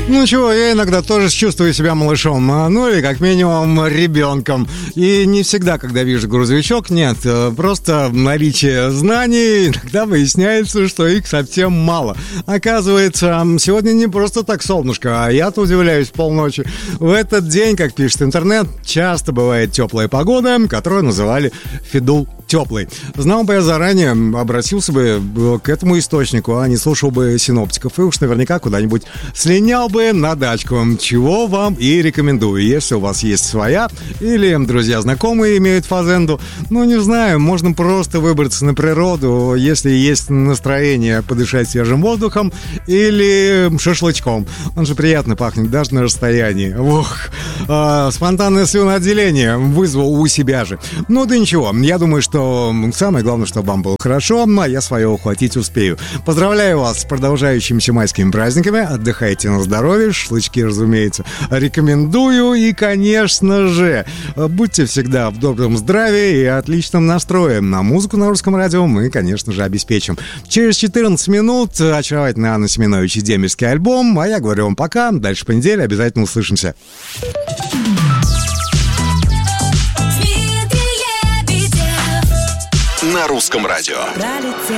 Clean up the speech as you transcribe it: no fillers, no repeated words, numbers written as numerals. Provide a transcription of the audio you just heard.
Ну чего, я иногда тоже чувствую себя малышом, ну или как минимум ребенком. И не всегда, когда вижу грузовичок, нет, просто наличие знаний, иногда выясняется, что их совсем мало. Оказывается, сегодня не просто так солнышко, а я-то удивляюсь полночи. В этот день, как пишет интернет, часто бывает теплая погода, которую называли Федул теплый. Знал бы я заранее, обратился бы к этому источнику, а не слушал бы синоптиков, и уж наверняка куда-нибудь слинял бы на дачку, чего вам и рекомендую. Если у вас есть своя, или друзья знакомые имеют фазенду, ну не знаю, можно просто выбраться на природу, если есть настроение подышать свежим воздухом или шашлычком. Он же приятно пахнет даже на расстоянии. Ох, спонтанное слюноотделение вызвал у себя же. Ну да ничего, я думаю, что самое главное, чтобы вам было хорошо, а я свое ухватить успею. Поздравляю вас с продолжающимися майскими праздниками. Отдыхайте на здоровье, шашлычки, разумеется, рекомендую. И, конечно же, будьте всегда в добром здравии и отличном настрое. На музыку на Русском радио мы, конечно же, обеспечим. Через 14 минут очаровательный Анна Семенович и дембельский альбом. А я говорю вам пока. Дальше по неделе обязательно услышимся. На Русском радио.